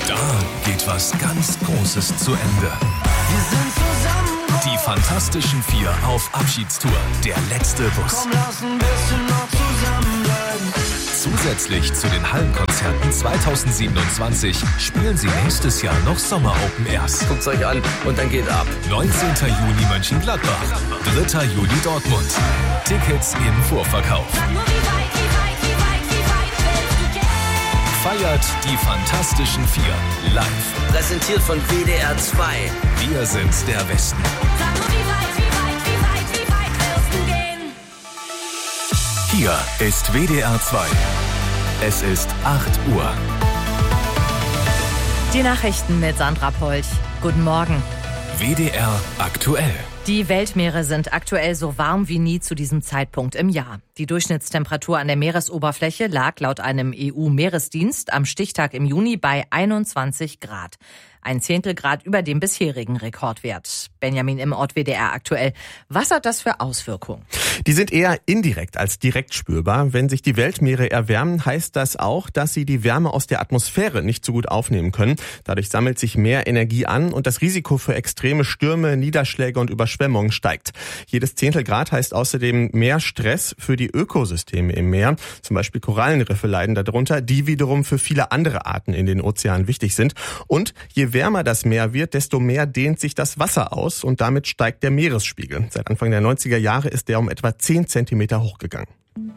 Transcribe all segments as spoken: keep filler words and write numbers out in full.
Da geht was ganz Großes zu Ende. Wir sind zusammen. Die Fantastischen Vier auf Abschiedstour. Der letzte Bus. Komm, lass ein bisschen noch zusammenbleiben. Zusätzlich zu den Hallenkonzerten zweitausendsiebenundzwanzig spielen sie nächstes Jahr noch Sommer-Open Airs. Guckt's euch an und dann geht ab. neunzehnten Juni Mönchengladbach, dritten Juli Dortmund. Tickets im Vorverkauf. Feiert die Fantastischen Vier live. Präsentiert von W D R zwei. Wir sind der Westen. Hier ist W D R zwei. Es ist acht Uhr. Die Nachrichten mit Sandra Polch. Guten Morgen. W D R aktuell. Die Weltmeere sind aktuell so warm wie nie zu diesem Zeitpunkt im Jahr. Die Durchschnittstemperatur an der Meeresoberfläche lag laut einem E U-Meeresdienst am Stichtag im Juni bei einundzwanzig Grad. Ein Zehntel Grad über dem bisherigen Rekordwert. Benjamin im Ort W D R aktuell. Was hat das für Auswirkungen? Die sind eher indirekt als direkt spürbar. Wenn sich die Weltmeere erwärmen, heißt das auch, dass sie die Wärme aus der Atmosphäre nicht so gut aufnehmen können. Dadurch sammelt sich mehr Energie an und das Risiko für extreme Stürme, Niederschläge und Überschwemmungen steigt. Jedes Zehntel Grad heißt außerdem mehr Stress für die Ökosysteme im Meer. Zum Beispiel Korallenriffe leiden darunter, die wiederum für viele andere Arten in den Ozeanen wichtig sind. Und je wärmer das Meer wird, desto mehr dehnt sich das Wasser aus und damit steigt der Meeresspiegel. Seit Anfang der neunziger Jahre ist der um etwa zehn Zentimeter hochgegangen.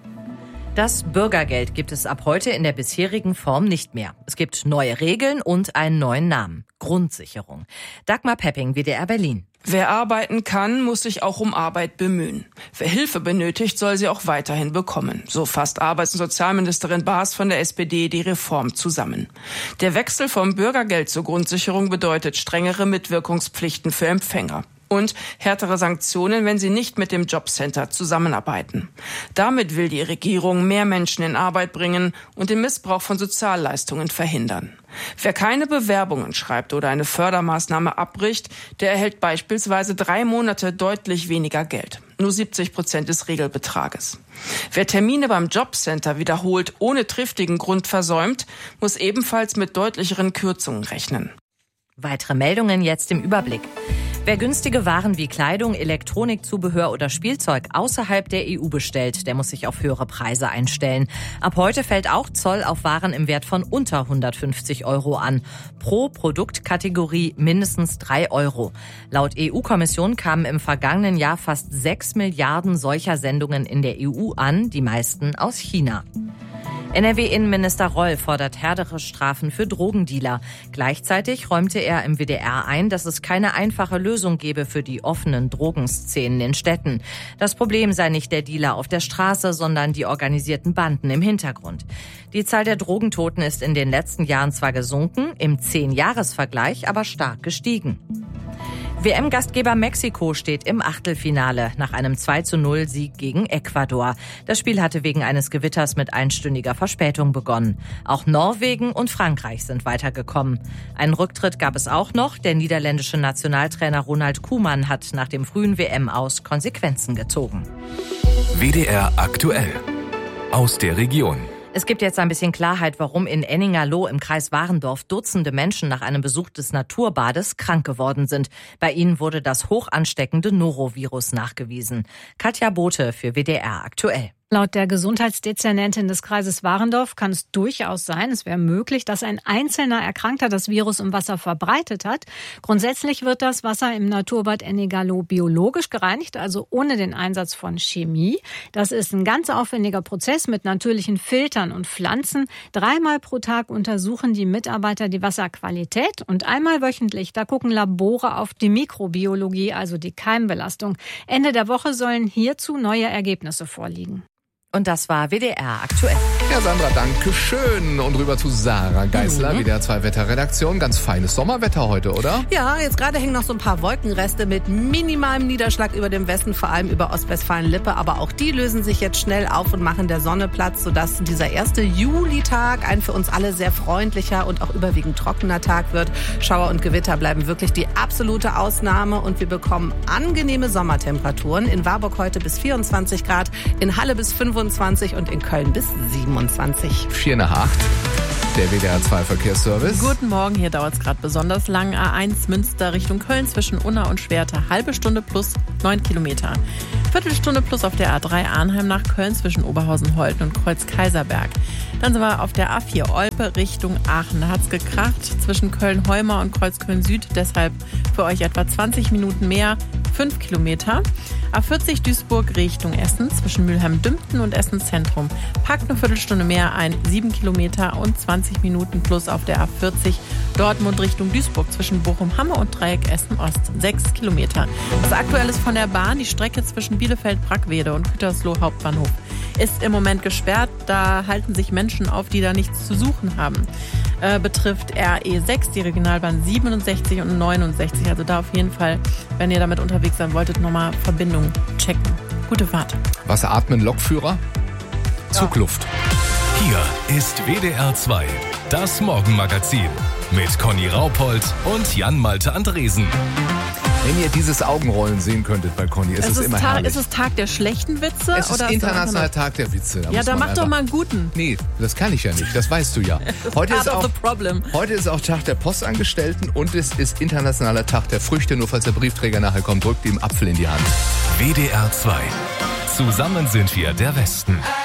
Das Bürgergeld gibt es ab heute in der bisherigen Form nicht mehr. Es gibt neue Regeln und einen neuen Namen. Grundsicherung. Dagmar Pepping, W D R Berlin. Wer arbeiten kann, muss sich auch um Arbeit bemühen. Wer Hilfe benötigt, soll sie auch weiterhin bekommen. So fasst Arbeits- und Sozialministerin Baas von der S P D die Reform zusammen. Der Wechsel vom Bürgergeld zur Grundsicherung bedeutet strengere Mitwirkungspflichten für Empfänger. Und härtere Sanktionen, wenn sie nicht mit dem Jobcenter zusammenarbeiten. Damit will die Regierung mehr Menschen in Arbeit bringen und den Missbrauch von Sozialleistungen verhindern. Wer keine Bewerbungen schreibt oder eine Fördermaßnahme abbricht, der erhält beispielsweise drei Monate deutlich weniger Geld. Nur siebzig Prozent des Regelbetrages. Wer Termine beim Jobcenter wiederholt ohne triftigen Grund versäumt, muss ebenfalls mit deutlicheren Kürzungen rechnen. Weitere Meldungen jetzt im Überblick. Wer günstige Waren wie Kleidung, Elektronikzubehör oder Spielzeug außerhalb der E U bestellt, der muss sich auf höhere Preise einstellen. Ab heute fällt auch Zoll auf Waren im Wert von unter hundertfünfzig Euro an. Pro Produktkategorie mindestens drei Euro. Laut E U-Kommission kamen im vergangenen Jahr fast sechs Milliarden solcher Sendungen in der E U an, die meisten aus China. N R W-Innenminister Roll fordert härtere Strafen für Drogendealer. Gleichzeitig räumte er im W D R ein, dass es keine einfache Lösung gebe für die offenen Drogenszenen in Städten. Das Problem sei nicht der Dealer auf der Straße, sondern die organisierten Banden im Hintergrund. Die Zahl der Drogentoten ist in den letzten Jahren zwar gesunken, im zehn-Jahres-Vergleich aber stark gestiegen. W M-Gastgeber Mexiko steht im Achtelfinale nach einem zwei zu null Sieg gegen Ecuador. Das Spiel hatte wegen eines Gewitters mit einstündiger Verspätung begonnen. Auch Norwegen und Frankreich sind weitergekommen. Einen Rücktritt gab es auch noch. Der niederländische Nationaltrainer Ronald Koeman hat nach dem frühen W M-Aus Konsequenzen gezogen. W D R aktuell. Aus der Region. Es gibt jetzt ein bisschen Klarheit, warum in Enningerloh im Kreis Warendorf Dutzende Menschen nach einem Besuch des Naturbades krank geworden sind. Bei ihnen wurde das hochansteckende Norovirus nachgewiesen. Katja Bote für W D R aktuell. Laut der Gesundheitsdezernentin des Kreises Warendorf kann es durchaus sein, es wäre möglich, dass ein einzelner Erkrankter das Virus im Wasser verbreitet hat. Grundsätzlich wird das Wasser im Naturbad Enningerloh biologisch gereinigt, also ohne den Einsatz von Chemie. Das ist ein ganz aufwendiger Prozess mit natürlichen Filtern und Pflanzen. Dreimal pro Tag untersuchen die Mitarbeiter die Wasserqualität und einmal wöchentlich, da gucken Labore auf die Mikrobiologie, also die Keimbelastung. Ende der Woche sollen hierzu neue Ergebnisse vorliegen. Und das war W D R aktuell. Ja, Sandra, danke schön. Und rüber zu Sarah Geisler, Mhm. W D R zwei Wetterredaktion. Ganz feines Sommerwetter heute, oder? Ja, jetzt gerade hängen noch so ein paar Wolkenreste mit minimalem Niederschlag über dem Westen, vor allem über Ostwestfalen-Lippe. Aber auch die lösen sich jetzt schnell auf und machen der Sonne Platz, sodass dieser erste Julitag ein für uns alle sehr freundlicher und auch überwiegend trockener Tag wird. Schauer und Gewitter bleiben wirklich die absolute Ausnahme und wir bekommen angenehme Sommertemperaturen. In Warburg heute bis vierundzwanzig Grad, in Halle bis fünfundzwanzig und in Köln bis siebenundzwanzig. Vier nach acht. Der W D R zwei Verkehrsservice. Guten Morgen, hier dauert es gerade besonders lang. A eins Münster Richtung Köln zwischen Unna und Schwerte. Halbe Stunde plus neun Kilometer. Viertelstunde plus auf der A drei Arnheim nach Köln zwischen Oberhausen-Holten und Kreuz-Kaiserberg. Dann sind wir auf der A vier Olpe Richtung Aachen. Da hat es gekracht zwischen Köln-Heumar und Kreuzköln-Süd. Deshalb für euch etwa zwanzig Minuten mehr, fünf Kilometer. A vierzig Duisburg Richtung Essen zwischen Mülheim-Dümpten und Essen Zentrum. Packt eine Viertelstunde mehr ein, sieben Kilometer und zwanzig Minuten plus auf der A vierzig Dortmund Richtung Duisburg zwischen Bochum-Hamme und Dreieck Essen-Ost. sechs Kilometer. Das Aktuelle ist von der Bahn, die Strecke zwischen Bielefeld-Brackwede und Gütersloh Hauptbahnhof ist im Moment gesperrt. Da halten sich Menschen auf, die da nichts zu suchen haben. Äh, betrifft R E sechs, die Regionalbahn siebenundsechzig und neunundsechzig. Also da auf jeden Fall, wenn ihr damit unterwegs sein wolltet, nochmal Verbindung checken. Gute Fahrt. Wasseratmen, Lokführer, ja. Zugluft. Hier ist W D R zwei, das Morgenmagazin mit Conny Raupold und Jan-Malte Andresen. Wenn ihr dieses Augenrollen sehen könntet bei Conny, ist es, es ist immer Tag, herrlich. Ist es Tag der schlechten Witze? Es ist oder internationaler ist Tag der Witze. Da ja, dann mach doch mal einen guten. Nee, das kann ich ja nicht, das weißt du ja. Heute ist, auch, problem. heute ist auch Tag der Postangestellten und es ist internationaler Tag der Früchte. Nur falls der Briefträger nachher kommt, drückt ihm Apfel in die Hand. W D R zwei. Zusammen sind wir der Westen.